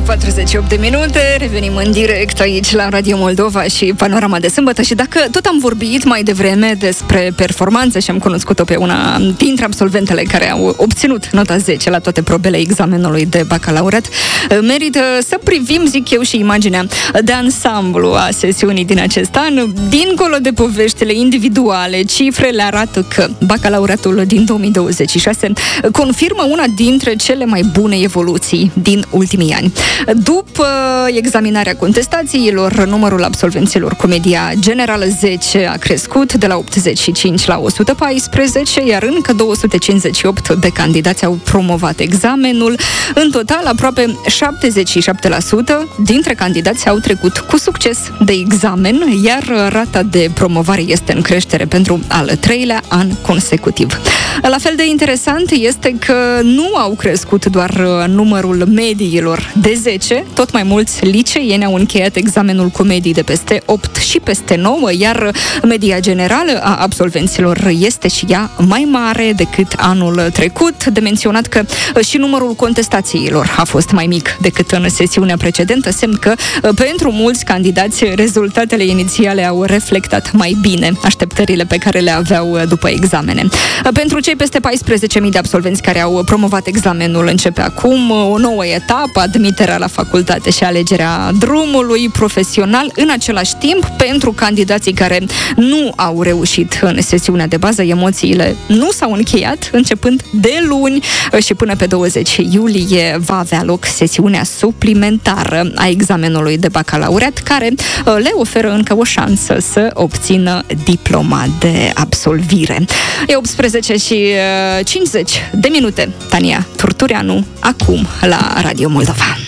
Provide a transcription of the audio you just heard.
48 de minute, revenim în direct aici la Radio Moldova și Panorama de Sâmbătă. Și dacă tot am vorbit mai devreme despre performanță și am cunoscut-o pe una dintre absolventele care au obținut nota 10 la toate probele examenului de bacalaureat, merită să privim, zic eu, și imaginea de ansamblu a sesiunii din acest an. Dincolo de poveștile individuale, cifrele arată că bacalaureatul din 2026 confirmă una dintre cele mai bune evoluții din ultimii ani. După examinarea contestațiilor, numărul absolvenților cu media generală 10 a crescut de la 85 la 114, iar încă 258 de candidați au promovat examenul. În total, aproape 77% dintre candidați au trecut cu succes de examen, iar rata de promovare este în creștere pentru al treilea an consecutiv. La fel de interesant este că nu au crescut doar numărul mediilor de 10, tot mai mulți liceieni au încheiat examenul cu medii de peste 8 și peste 9, iar media generală a absolvenților este și ea mai mare decât anul trecut. De menționat că și numărul contestațiilor a fost mai mic decât în sesiunea precedentă, semn că pentru mulți candidați rezultatele inițiale au reflectat mai bine așteptările pe care le aveau după examene. Pentru cei peste 14.000 de absolvenți care au promovat examenul, începe acum o nouă etapă, admiterea la facultate și alegerea drumului profesional. În același timp, pentru candidații care nu au reușit în sesiunea de bază, emoțiile nu s-au încheiat. Începând de luni și până pe 20 iulie va avea loc sesiunea suplimentară a examenului de bacalaureat, care le oferă încă o șansă să obțină diploma de absolvire. E 18 și 50 de minute. Tania Turtureanu, acum la Radio Moldova.